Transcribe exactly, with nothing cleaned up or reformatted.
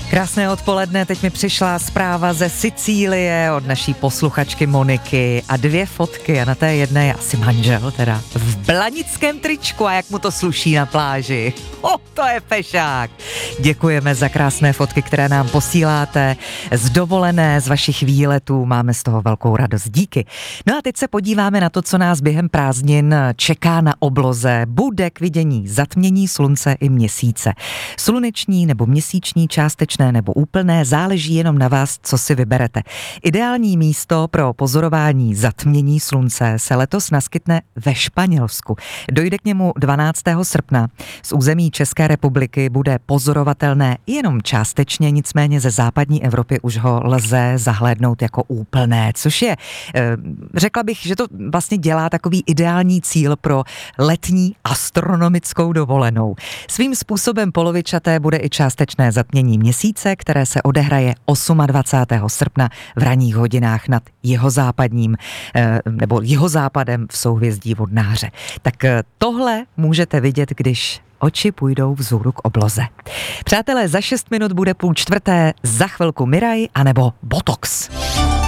Krásné odpoledne, teď mi přišla zpráva ze Sicílie od naší posluchačky Moniky a dvě fotky a na té jedné je asi manžel, teda v blanickém tričku a jak mu to sluší na pláži. O, to je fešák. Děkujeme za krásné fotky, které nám posíláte z dovolené, z vašich výletů, máme z toho velkou radost, díky. No a teď se podíváme na to, co nás během prázdnin čeká na obloze. Bude k vidění zatmění slunce i měsíce. Sluneční nebo měsíční, částečné nebo úplné, záleží jenom na vás, co si vyberete. Ideální místo pro pozorování zatmění slunce se letos naskytne ve Španělsku. Dojde k němu dvanáctého srpna. Z území České republiky bude pozorovatelné jenom částečně, nicméně ze západní Evropy už ho lze zahlédnout jako úplné, což je, řekla bych, že to vlastně dělá takový ideální cíl pro letní astronomickou dovolenou. Svým způsobem polovičaté bude i částečné zatmění měsíce, které se odehraje dvacátého osmého srpna v ranních hodinách nad jihozápadním nebo jihozápadem v souhvězdí Vodnáře. Tak tohle můžete vidět, když oči půjdou vzhůru k obloze. Přátelé, za šest minut bude půl čtvrté, za chvilku Miraj anebo Botox.